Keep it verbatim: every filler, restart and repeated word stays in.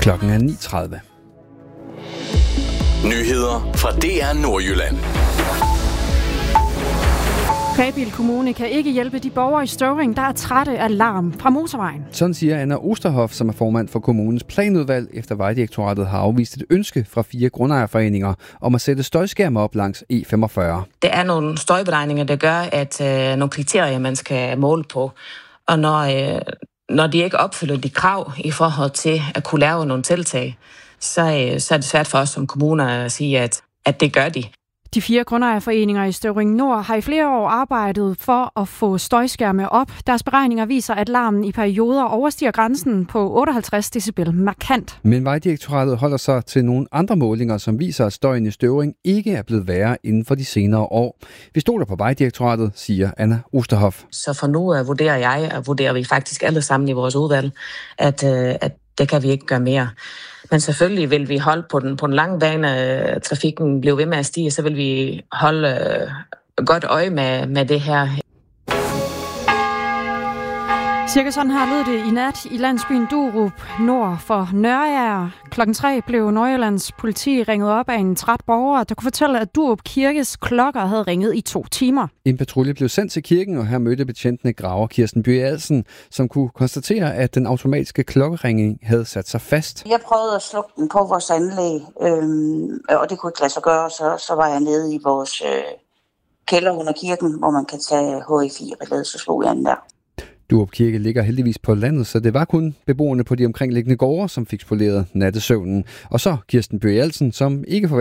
Klokken er ni tredive. Nyheder fra D R Nordjylland. Rebild Kommune kan ikke hjælpe de borgere i Støvring, der er trætte af larm fra motorvejen. Sådan siger Anna Osterhoff, som er formand for kommunens planudvalg, efter Vejdirektoratet har afvist et ønske fra fire grundejerforeninger om at sætte støjskærme op langs E femogfyrre. Det er nogle støjberegninger, der gør, at øh, nogle kriterier, man skal måle på. Og når, øh, når de ikke opfylder de krav i forhold til at kunne lave nogle tiltag, så, øh, så er det svært for os som kommuner at sige, at, at det gør de. De fire grundejerforeninger i Støvring Nord har i flere år arbejdet for at få støjskærme op. Deres beregninger viser, at larmen i perioder overstiger grænsen på otteoghalvtreds decibel markant. Men Vejdirektoratet holder sig til nogle andre målinger, som viser, at støjen i Støvring ikke er blevet værre inden for de senere år. Vi stoler på Vejdirektoratet, siger Anna Osterhoff. Så for nu uh, vurderer jeg, og vurderer vi faktisk alle sammen i vores udvalg, at, uh, at det kan vi ikke gøre mere. Men selvfølgelig vil vi holde på den, på den lange bane, trafikken bliver ved med at stige, så vil vi holde øh, godt øje med, med det her. Cirka sådan her lød det i nat i landsbyen Durup, nord for Nørager. Klokken tre blev Nordjyllands politi ringet op af en træt borger, der kunne fortælle, at Durup Kirkes klokker havde ringet i to timer. En patrulje blev sendt til kirken, og her mødte betjentene graver Kirsten Bye-Alsen, som kunne konstatere, at den automatiske klokkeringning havde sat sig fast. Jeg prøvede at slukke den på vores anlæg, øhm, og det kunne ikke lade sig gøre, så, så var jeg nede i vores øh, kælder under kirken, hvor man kan tage H I fire-relæet, så slog jeg den der. Durup Kirke ligger heldigvis på landet, så det var kun beboerne på de omkringliggende gårde, som fik spoleret nattesøvnen. Og så Kirsten Bye-Alsen, som ikke